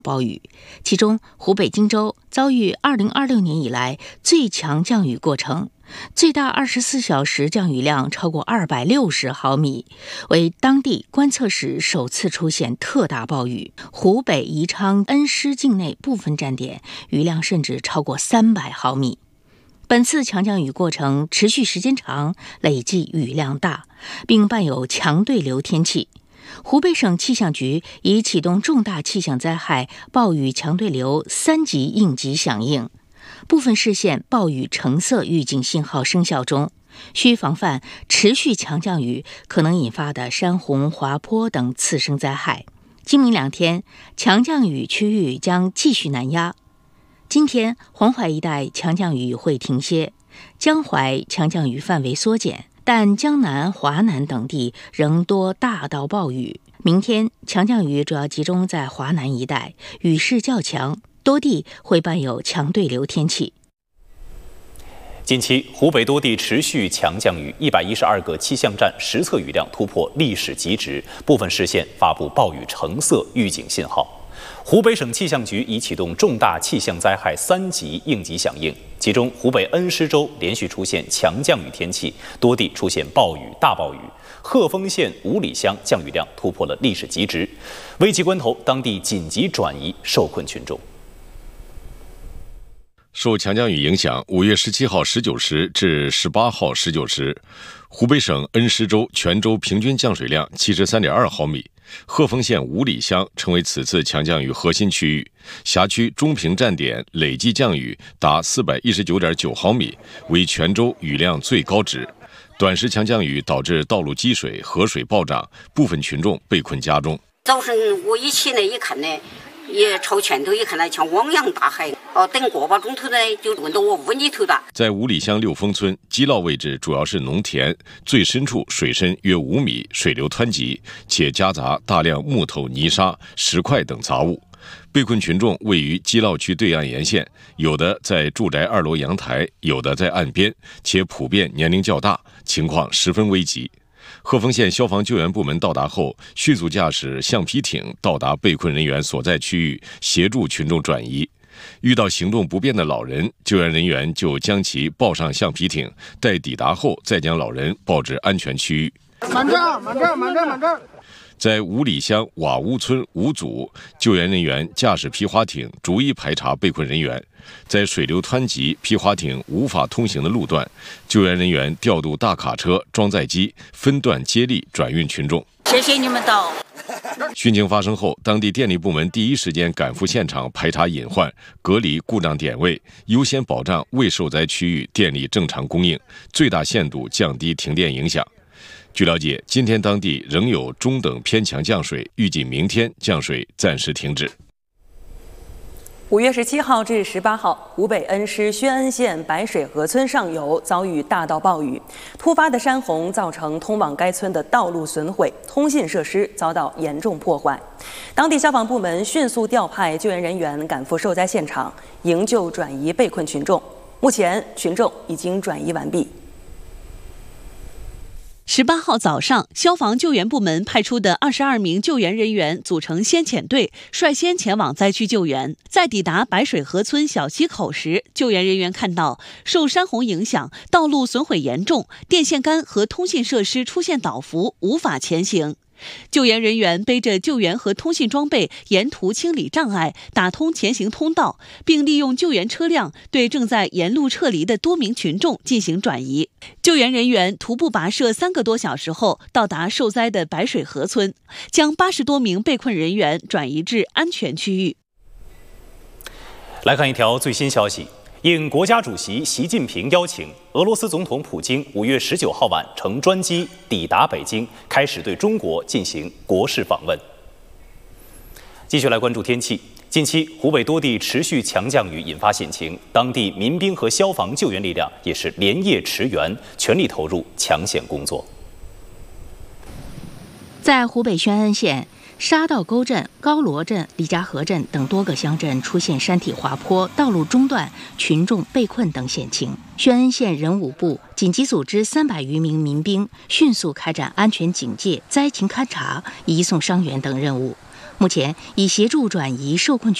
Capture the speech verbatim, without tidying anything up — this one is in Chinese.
暴雨，其中湖北荆州遭遇二零二六年以来最强降雨过程，最大二十四小时降雨量超过二百六十毫米，为当地观测史首次出现特大暴雨。湖北宜昌恩施境内部分站点雨量甚至超过三百毫米。本次强降雨过程持续时间长，累计雨量大，并伴有强对流天气。湖北省气象局已启动重大气象灾害暴雨强对流三级应急响应，部分市县暴雨橙色预警信号生效中，需防范持续强降雨可能引发的山洪、滑坡等次生灾害。今明两天，强降雨区域将继续南压。今天，黄淮一带强降雨会停歇，江淮强降雨范围缩减，但江南、华南等地仍多大到暴雨。明天强降雨主要集中在华南一带，雨势较强，多地会伴有强对流天气。 近期，湖北多地持续强降雨，一百一十二个气象站实测雨量突破历史极值，部分市县发布暴雨橙色预警信号。湖北省气象局已启动重大气象灾害三级应急响应，其中湖北恩施州连续出现强降雨天气，多地出现暴雨、大暴雨。鹤峰县五里乡降雨量突破了历史极值，危急关头，当地紧急转移受困群众。 受强降雨影响，五月十七号十九时至十八号十九时，湖北省恩施州全州平均降水量七十三点二毫米。鹤峰县五里乡成为此次强降雨核心区域，辖区中平站点累计降雨达四百一十九点九毫米，为全州雨量最高值。短时强降雨导致道路积水、河水暴涨，部分群众被困家中。 早上我一起来一看呢，也朝前头一看呢，像汪洋大海。哦，等个把钟头呢，就问到我屋里头了。 在五里乡六峰村基涝位置主要是农田，最深处水深约五米，水流湍急，且夹杂大量木头、泥沙、石块等杂物。被困群众位于基涝区对岸沿线，有的在住宅二楼阳台，有的在岸边，且普遍年龄较大，情况十分危急。鹤峰县消防救援部门到达后，迅速驾驶橡皮艇到达被困人员所在区域，协助群众转移。遇到行动不便的老人，救援人员就将其抱上橡皮艇，待抵达后再将老人抱至安全区域。 满这儿，满这儿，满这儿，满这儿。 在五里乡瓦屋村五组，救援人员驾驶皮划艇逐一排查被困人员。在水流湍急、皮划艇无法通行的路段，救援人员调度大卡车、装载机，分段接力转运群众。 谢谢你们到。 汛情发生后，当地电力部门第一时间赶赴现场排查隐患，隔离故障点位，优先保障未受灾区域电力正常供应，最大限度降低停电影响。据了解，今天当地仍有中等偏强降水，预计明天降水暂时停止。 五月十七号至十八号，湖北恩施宣恩县白水河村上游遭遇大到暴雨，突发的山洪造成通往该村的道路损毁，通信设施遭到严重破坏。当地消防部门迅速调派救援人员赶赴受灾现场，营救转移被困群众。目前，群众已经转移完毕。 十八号早上，消防救援部门派出的二十二名救援人员组成先遣队，率先前往灾区救援。在抵达白水河村小溪口时，救援人员看到受山洪影响，道路损毁严重，电线杆和通信设施出现倒伏，无法前行。救援人员背着救援和通信装备，沿途清理障碍，打通前行通道，并利用救援车辆对正在沿路撤离的多名群众进行转移。救援人员徒步跋涉三个多小时后，到达受灾的白水河村，将八十多名被困人员转移至安全区域。 来看一条最新消息。应国家主席习近平邀请，俄罗斯总统普京五月十九号晚乘专机抵达北京，开始对中国进行国事访问。继续来关注天气。近期，湖北多地持续强降雨引发险情，当地民兵和消防救援力量也是连夜驰援，全力投入抢险工作。 在湖北宣恩县沙道沟镇、高罗镇、李家河镇等多个乡镇出现山体滑坡、道路中断、群众被困等险情。宣恩县人武部紧急组织三百余名民兵，迅速开展安全警戒、灾情勘查、移送伤员等任务， 目前已协助转移受困